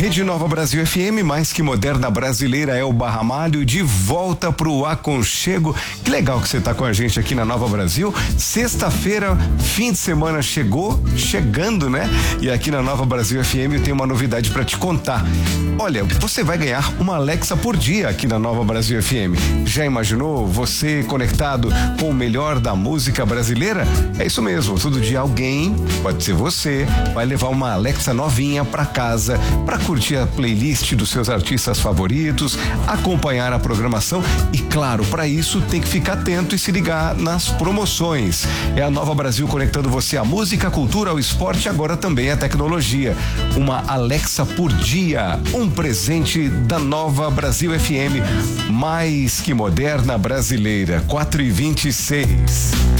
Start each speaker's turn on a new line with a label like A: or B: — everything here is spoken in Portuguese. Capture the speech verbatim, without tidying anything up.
A: Rede Nova Brasil F M, mais que moderna brasileira, é o Barramalho, de volta pro aconchego. Que legal que você tá com a gente aqui na Nova Brasil. Sexta-feira, fim de semana chegou, chegando, né? E aqui na Nova Brasil F M eu tenho uma novidade para te contar. Olha, você vai ganhar uma Alexa por dia aqui na Nova Brasil F M. Já imaginou você conectado com o melhor da música brasileira? É isso mesmo, todo dia alguém, pode ser você, vai levar uma Alexa novinha para casa, para curtir a playlist dos seus artistas favoritos, acompanhar a programação e, claro, para isso tem que ficar atento e se ligar nas promoções. É a Nova Brasil conectando você à música, à cultura, ao esporte e agora também à tecnologia. Uma Alexa por dia, um presente da Nova Brasil F M, mais que moderna brasileira, quatro e vinte e seis.